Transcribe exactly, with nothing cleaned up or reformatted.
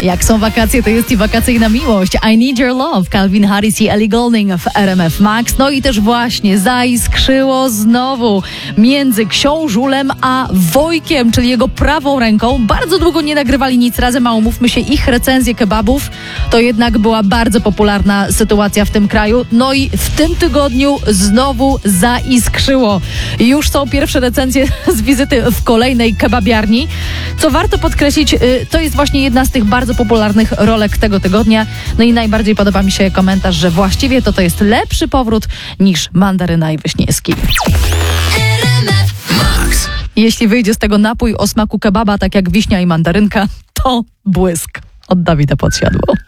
Jak są wakacje, to jest i wakacyjna miłość. I Need Your Love, Calvin Harris i Ellie Goulding w R M F Max. No i też właśnie zaiskrzyło znowu między Książulem a Wojkiem, czyli jego prawą ręką. Bardzo długo nie nagrywali nic razem, a umówmy się, ich recenzje kebabów to jednak była bardzo popularna sytuacja w tym kraju. No i w tym tygodniu znowu zaiskrzyło. Już są pierwsze recenzje z wizyty w kolejnej kebabiarni. Co warto podkreślić, to jest właśnie jedna z tych bardzo popularnych rolek tego tygodnia. No i najbardziej podoba mi się komentarz, że właściwie to to jest lepszy powrót niż Mandaryna i Wyśnieski. Max. Jeśli wyjdzie z tego napój o smaku kebaba, tak jak wiśnia i mandarynka, to błysk. Od Dawida Podsiadło.